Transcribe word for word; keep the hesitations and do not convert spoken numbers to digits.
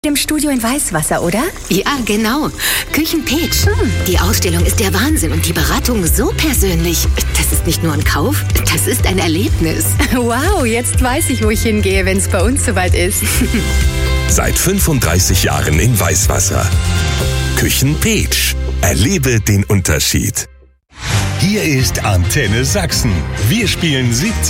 Im Studio in Weißwasser, oder? Ja, genau. Küchenpeach. Hm. Die Ausstellung ist der Wahnsinn und die Beratung so persönlich. Das ist nicht nur ein Kauf, das ist ein Erlebnis. Wow, jetzt weiß ich, wo ich hingehe, wenn es bei uns soweit ist. Seit fünfunddreißig Jahren in Weißwasser. Küchenpeach. Erlebe den Unterschied. Hier ist Antenne Sachsen. Wir spielen siebzig